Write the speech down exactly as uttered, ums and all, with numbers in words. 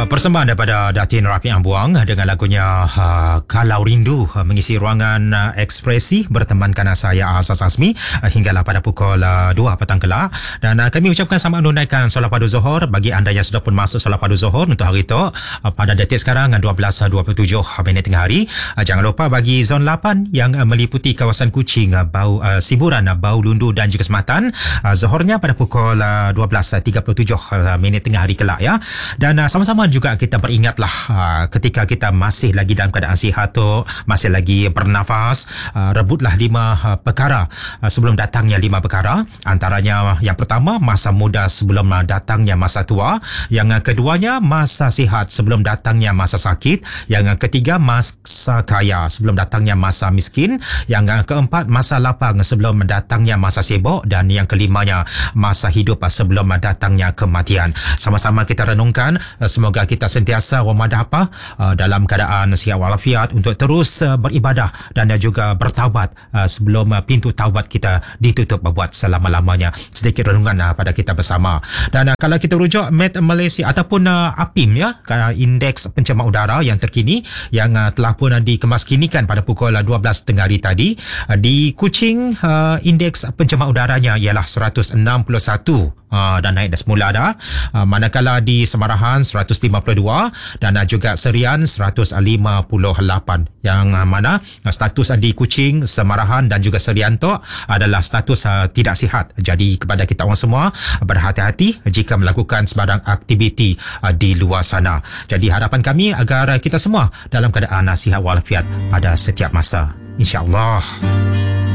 Persembahan daripada Datin Rafi Ambuang dengan lagunya uh, Kalau Rindu uh, mengisi ruangan uh, ekspresi bertemankan saya Azaz Azmi uh, hinggalah pada pukul uh, dua petang kelak, dan uh, kami ucapkan selamat menunaikan solat padu Zuhur bagi anda yang sudah pun masuk solat padu Zuhur untuk hari itu uh, pada detik sekarang dua belas dua puluh tujuh minit tengah hari. Uh, jangan lupa bagi zon lapan yang uh, meliputi kawasan Kuching, uh, Bau uh, Siburan, uh, Bau Lundu dan juga Sematan, uh, Zuhurnya pada pukul uh, dua belas tiga puluh tujuh uh, minit tengah hari kelak ya. Dan uh, sama-sama juga kita beringatlah uh, ketika kita masih lagi dalam keadaan sihat tu, masih lagi bernafas, uh, rebutlah lima uh, perkara uh, sebelum datangnya lima perkara. Antaranya yang pertama, masa muda sebelum uh, datangnya masa tua. Yang uh, keduanya, masa sihat sebelum datangnya masa sakit. Yang uh, ketiga, masa kaya sebelum datangnya masa miskin. Yang uh, keempat, masa lapang sebelum datangnya masa sibuk. Dan yang kelimanya, masa hidup uh, sebelum uh, datangnya kematian. Sama-sama kita renungkan, uh, semoga kita sentiasa wamadapa uh, dalam keadaan sihat walafiat untuk terus uh, beribadah dan uh, juga bertaubat uh, sebelum uh, pintu taubat kita ditutup buat selama-lamanya. Sedikit renungan uh, pada kita bersama. Dan uh, kalau kita rujuk Met Malaysia ataupun uh, A P I M ya, uh, indeks pencemar udara yang terkini yang uh, telah pun uh, dikemaskinikan pada pukul uh, dua belas tengah hari tadi. Uh, di Kuching, uh, indeks pencemar udaranya ialah seratus enam puluh satu. Uh, dan naik dah semula dah. Uh, manakala di Semarahan seratus lima puluh dua dan uh, juga Serian seratus lima puluh lapan. Yang uh, mana uh, status uh, di Kuching, Semarahan dan juga Serian tu adalah status uh, tidak sihat. Jadi kepada kita orang semua, uh, berhati-hati jika melakukan sebarang aktiviti uh, di luar sana. Jadi harapan kami agar uh, kita semua dalam keadaan uh, sihat walafiat pada setiap masa, insya-Allah.